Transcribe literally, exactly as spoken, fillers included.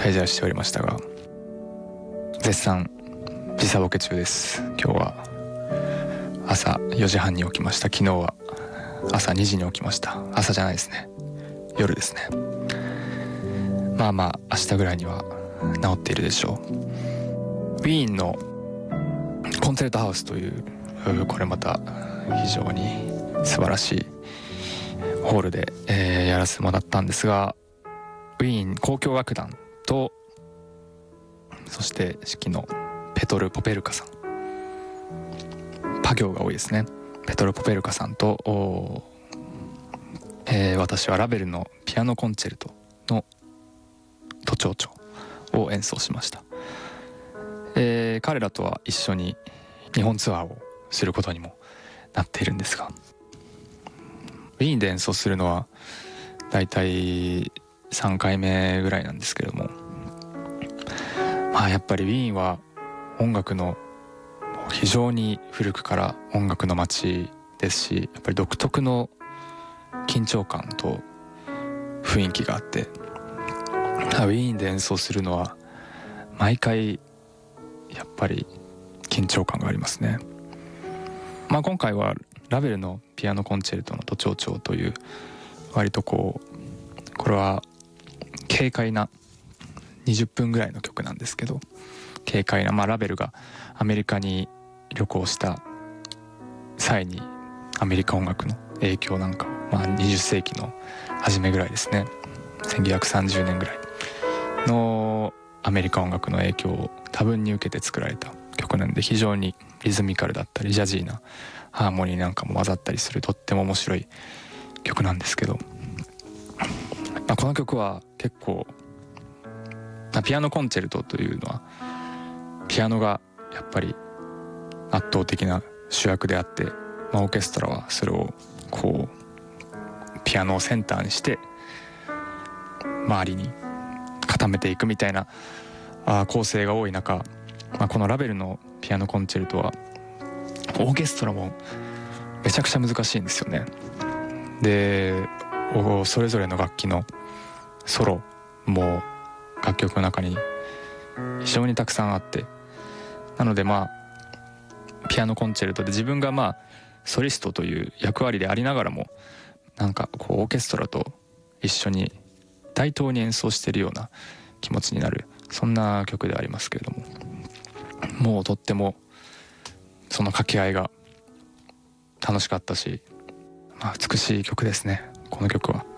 滞在しておりましたが、絶賛時差ボケ中です。今日は朝よじはんに起きました。昨日は朝にじに起きました。朝じゃないですね、夜ですね。まあまあ明日ぐらいには治っているでしょう。ウィーンのコンセルトハウスという、これまた非常に素晴らしいホールで、えー、やらせてもらったんですが、ウィーン交響楽団と、そして指揮のペトル・ポペルカさん、パ行が多いですね。ペトル・ポペルカさんと、えー、私はラベルのピアノコンチェルトの都庁長を演奏しました。えー、彼らとは一緒に日本ツアーをすることにもなっているんですが、ウィーンで演奏するのはだいたいさんかいめぐらいなんですけれども、まあやっぱりウィーンは音楽の非常に古くから音楽の街ですし、やっぱり独特の緊張感と雰囲気があって、ウィーンで演奏するのは毎回やっぱり緊張感がありますね。まあ今回はラベルのピアノコンチェルトの都庁長という、割とこうこれは軽快なにじゅっぷんぐらいの曲なんですけど、軽快な、まあラベルがアメリカに旅行した際にアメリカ音楽の影響なんかを、まあにじゅっせいきの初めぐらいですね、せんきゅうひゃくさんじゅうねんぐらいのアメリカ音楽の影響を多分に受けて作られた曲なんで、非常にリズミカルだったりジャジーなハーモニーなんかも混ざったりする、とっても面白い曲なんですけど、まあ、この曲は結構、まあ、ピアノコンチェルトというのはピアノがやっぱり圧倒的な主役であって、まあ、オーケストラはそれをこうピアノをセンターにして周りに固めていくみたいなあ構成が多い中、まあ、このラベルのピアノコンチェルトはオーケストラもめちゃくちゃ難しいんですよね。でそれぞれの楽器のソロも楽曲の中に非常にたくさんあって、なのでまあピアノコンチェルトで自分がまあソリストという役割でありながらも、なんかこうオーケストラと一緒に対等に演奏しているような気持ちになる、そんな曲でありますけれども、もうとってもその掛け合いが楽しかったし、まあ、美しい曲ですね、この曲は。